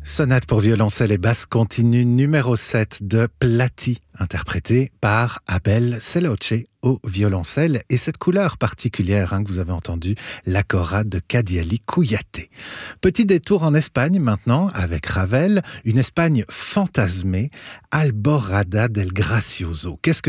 Sonate pour violoncelle et basse continue numéro 7 de Plati, interprétée par Abel Seloce au violoncelle. Et cette couleur particulière que vous avez entendue, la cora de Kadiali Kouyaté. Petit détour en Espagne maintenant avec Ravel, une Espagne fantasmée, Alborada del Gracioso. Qu'est-ce que ça veut dire ?